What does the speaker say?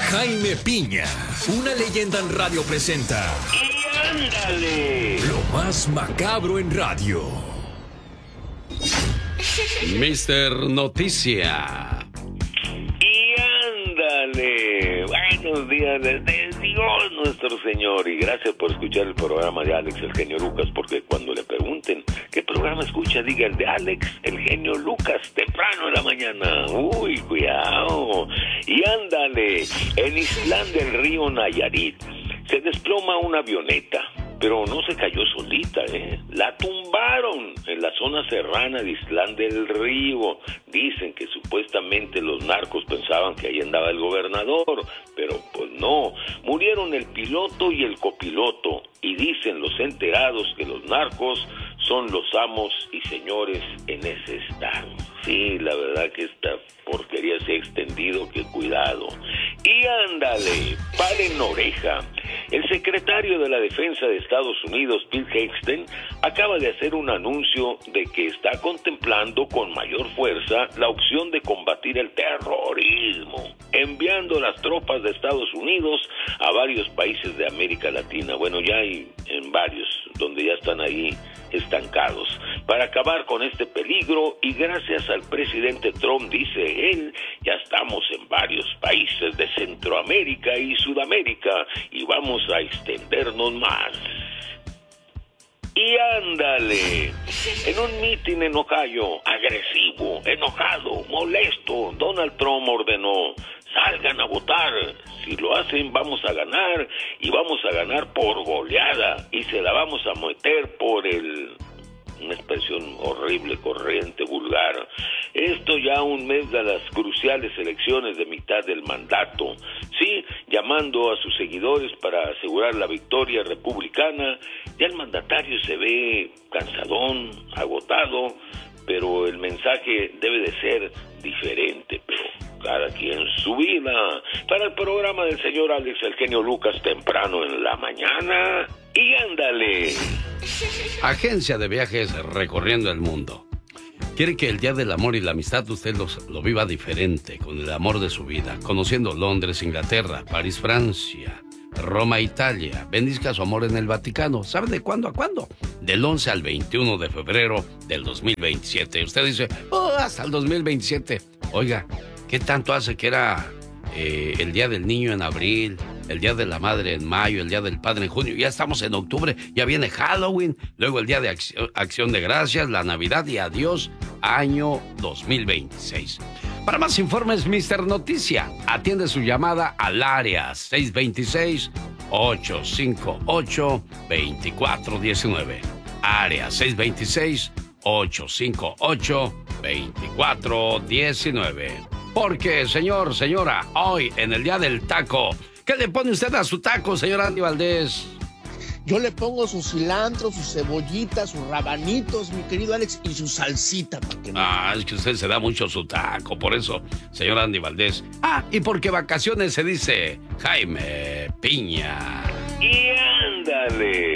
Jaime Piña, una leyenda en radio presenta. ¡Y ándale! Lo más macabro en radio. Mister Noticia. ¡Y ándale! Buenos días desde Dios nuestro Señor. Y gracias por escuchar el programa de Alex, el genio Lucas, porque cuando le pregunten qué programa escucha, diga el de Alex, el genio Lucas, temprano en la mañana. Uy, cuidado. Y ándale, en Islán del Río Nayarit se desploma una avioneta, pero no se cayó solita, la tumbaron en la zona serrana de Islán del Río. Dicen que supuestamente los narcos pensaban que ahí andaba el gobernador, pero pues no, murieron el piloto y el copiloto, y dicen los enterados que los narcos son los amos y señores en ese estado. Sí, la verdad que esta porquería se ha extendido, que cuidado. Y ándale, paren oreja. El secretario de la Defensa de Estados Unidos, Pete Hegseth, acaba de hacer un anuncio de que está contemplando con mayor fuerza la opción de combatir el terrorismo, enviando las tropas de Estados Unidos a varios países de América Latina. Bueno, ya hay en varios donde ya están ahí estancados, para acabar con este peligro. Y gracias al presidente Trump, dice él, ya estamos en varios países de Centroamérica y Sudamérica y vamos a extendernos más. Y ándale, en un mitin en Ohio, agresivo, enojado, molesto, Donald Trump ordenó: salgan a votar, si lo hacen vamos a ganar, y vamos a ganar por goleada, y se la vamos a meter por una expresión horrible, corriente, vulgar. Esto ya un mes de las cruciales elecciones de mitad del mandato. Sí, llamando a sus seguidores para asegurar la victoria republicana. Ya el mandatario se ve cansadón, agotado, pero el mensaje debe de ser diferente, pero cada quien su vida. Para el programa del señor Alex, el genio Lucas, temprano en la mañana. Y ándale. Agencia de viajes recorriendo el mundo. Quiere que el Día del Amor y la Amistad usted lo viva diferente, con el amor de su vida, conociendo Londres, Inglaterra, París, Francia, Roma, Italia. Bendizca su amor en el Vaticano. ¿Sabe de cuándo a cuándo? Del 11 al 21 de febrero del 2027. Usted dice, hasta el 2027. Oiga, ¿qué tanto hace que era el Día del Niño en abril, el Día de la Madre en mayo, el Día del Padre en junio? Ya estamos en octubre, ya viene Halloween, luego el Día de Acción de Gracias, la Navidad y adiós, año 2026. Para más informes, Mister Noticia atiende su llamada al área 626-858-2419. Área 626-858-2419. Porque, señor, señora, hoy en el Día del Taco, ¿qué le pone usted a su taco, señor Andy Valdés? Yo le pongo su cilantro, sus cebollitas, sus rabanitos, mi querido Alex, y su salsita. Para que es que usted se da mucho su taco, por eso, señor Andy Valdés. Y porque vacaciones se dice Jaime Piña. Y ándale.